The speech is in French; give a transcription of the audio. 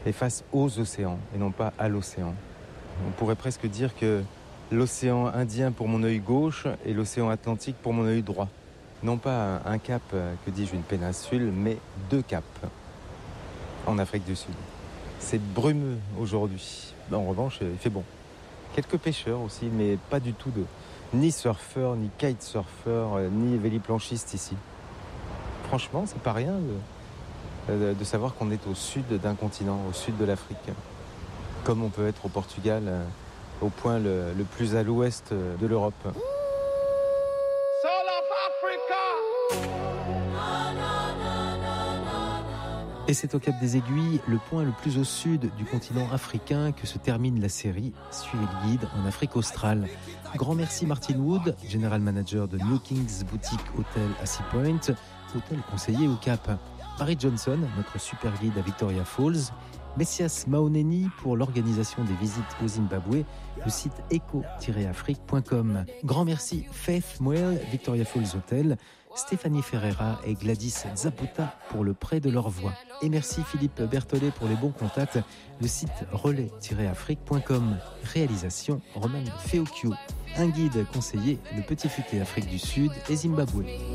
et face aux océans et non pas à l'océan. On pourrait presque dire que l'océan Indien pour mon œil gauche et l'océan Atlantique pour mon œil droit. Non pas un cap, que dis-je, une péninsule, mais 2 caps en Afrique du Sud. C'est brumeux aujourd'hui. En revanche, il fait bon. Quelques pêcheurs aussi, mais pas du tout ni surfeurs, ni kitesurfeurs, ni véliplanchistes ici. Franchement, c'est pas rien de savoir qu'on est au sud d'un continent, au sud de l'Afrique. Comme on peut être au Portugal, au point le plus à l'ouest de l'Europe. Et c'est au Cap des Aiguilles, le point le plus au sud du continent africain, que se termine la série Suivez le guide en Afrique australe. Grand merci Martin Wood, General Manager de New Kings Boutique Hotel à Sea Point, hôtel conseillé au Cap. Barry Johnson, notre super guide à Victoria Falls. Messias Maoneni pour l'organisation des visites au Zimbabwe, le site eco-afrique.com. Grand merci Faith Moel, Victoria Falls Hotel, Stéphanie Ferreira et Gladys Zaputa pour le prêt de leur voix. Et merci Philippe Berthollet pour les bons contacts, le site relais-afrique.com. Réalisation Roman Feokio. Un guide conseillé, le Petit Futé Afrique du Sud et Zimbabwe.